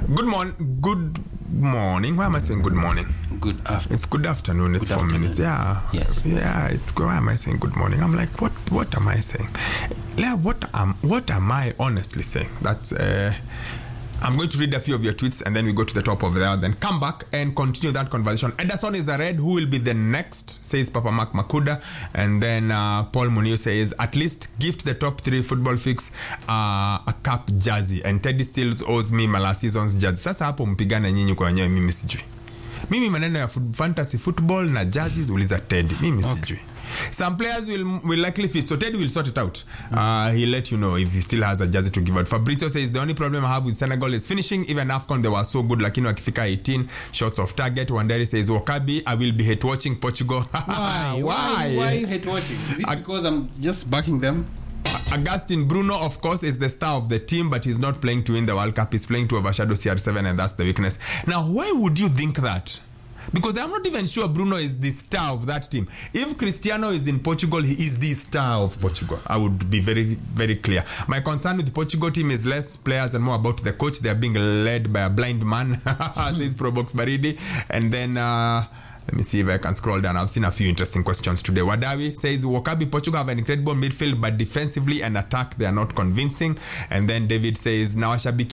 Good morning. Why am I saying good morning? Good afternoon. It's good afternoon. It's 4 minutes. Yeah. Yes. Yeah. Why am I saying good morning? I'm like, what am I saying? What am I honestly saying? That's I'm going to read a few of your tweets and then we go to the top of there. Then come back and continue that conversation. Ederson is a red. Who will be the next? Says Papa Mark Makuda. And then Paul Munio says, at least gift the top 3 football fix a cup jersey. And Teddy still owes me my last season's jersey. Sasa hapo mpigana nyinyi kwa wenyewe, mimi sijui. Mimi maneno ya fantasy football na jerseys uliza Teddy. Mimi sijui. Some players will likely fit, so Teddy will sort it out. He'll let you know if he still has a jersey to give out. Fabrizio says the only problem I have with Senegal is finishing. Even AFCON they were so good, lakini wakifika 18 shots of target. Wanderi says Wakabi, I will be hate watching Portugal. Why you hate watching? Is it because I'm just backing them? Agustin Bruno, of course, is the star of the team, but he's not playing to win the World Cup. He's playing to overshadow CR7, and that's the weakness. Now, why would you think that? Because I'm not even sure Bruno is the star of that team. If Cristiano is in Portugal, he is the star of Portugal. I would be very, very clear. My concern with the Portugal team is less players and more about the coach. They are being led by a blind man, says Probox Baridi. And then, let me see if I can scroll down. I've seen a few interesting questions today. Wadawi says, Wakabi, Portugal have an incredible midfield, but defensively and attack, they are not convincing. And then David says, Nawashabiki